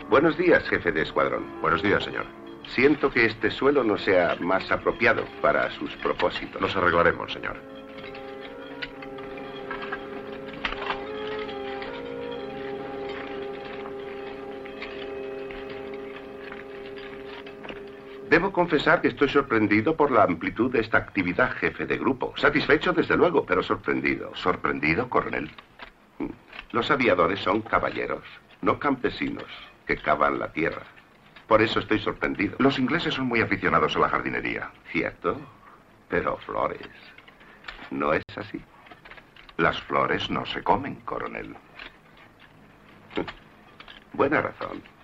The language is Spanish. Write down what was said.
Buenos días, jefe de escuadrón. Buenos días, señor. Siento que este suelo no sea más apropiado para sus propósitos. Nos arreglaremos, señor. Debo confesar que estoy sorprendido por la amplitud de esta actividad, jefe de grupo. Satisfecho, desde luego, pero sorprendido. ¿Sorprendido, coronel? Los aviadores son caballeros, no campesinos que cavan la tierra. Por eso estoy sorprendido. Los ingleses son muy aficionados a la jardinería. Cierto, pero flores. ¿No es así? Las flores no se comen, coronel. Buena razón.